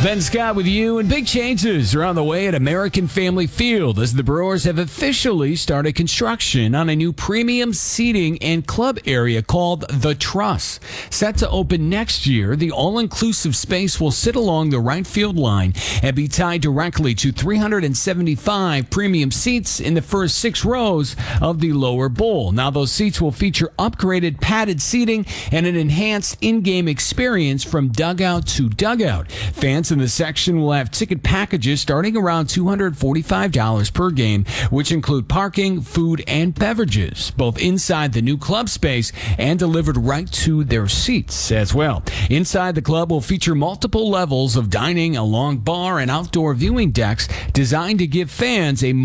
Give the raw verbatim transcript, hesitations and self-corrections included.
Ben Scott with you, and big changes are on the way at American Family Field as the Brewers have officially started construction on a new premium seating and club area called The Truss. Set to open next year, the all-inclusive space will sit along the right field line and be tied directly to three hundred seventy-five premium seats in the first six rows of the lower bowl. Now, those seats will feature upgraded padded seating and an enhanced in-game experience from dugout to dugout. Fans in the section will have ticket packages starting around two hundred forty-five dollars per game, which include parking, food, and beverages, both inside the new club space and delivered right to their seats as well. Inside, the club will feature multiple levels of dining, a long bar, and outdoor viewing decks designed to give fans a